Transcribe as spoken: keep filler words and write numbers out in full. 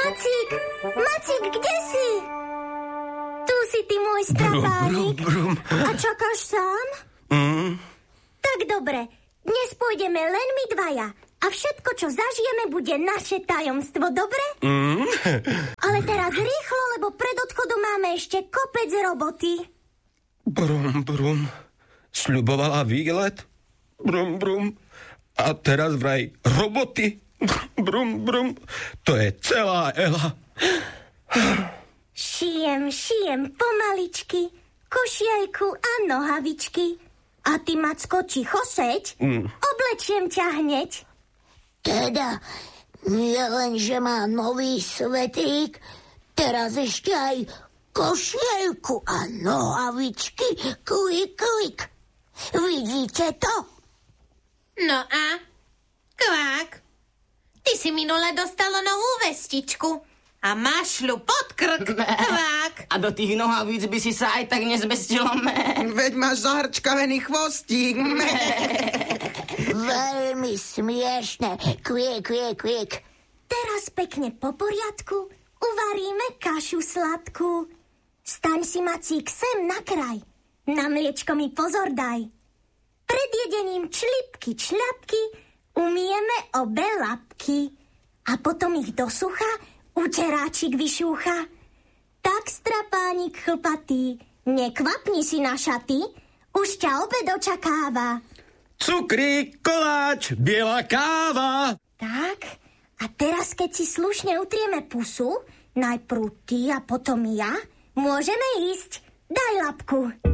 Macík, Macík, kde si? Tu si ty, môj strapánik. Brum, brum, brum. A čakáš sám? Mm. Tak dobre, dnes pôjdeme len my dvaja. A všetko, čo zažijeme, bude naše tajomstvo, dobre? Mm. Ale teraz rýchlo, lebo pred odchodom máme ešte kopec roboty. Brum, brum. Sľubovala výlet? Brum, brum. A teraz vraj roboty? Brum, brum. To je celá Ela. Šijem, šijem pomaličky, košielku a nohavičky. A ty, Macko, ticho seď. Mm. Oblečiem ťa hneď. Teda, nie len, že má nový svetrík, teraz ešte aj košielku a nohavičky. Klik, klik. Vidíte to? No a? Kvák, ty si minule dostalo novú vestičku a mašľu pod krk, kvák. A do tých nohavíc by si sa aj tak nezbestilo. Veď máš zahrčkavený chvostík. Veľmi smiešne. Kviek, kviek, kviek. Teraz pekne po poriadku uvaríme kašu sladkú. Staň si, Macík, sem na kraj. Na mliečko mi pozor daj. Pred jedením člipky, čľapky umieme obe labky. A potom ich do sucha uteráčik vyšúcha. Tak, strapánik chlpatý, nekvapni si na šaty, už ťa obed očakáva. Cukrík, koláč, biela káva. Tak, a teraz, keď si slušne utrieme pusu, najprv ty a potom ja, môžeme ísť. Daj labku.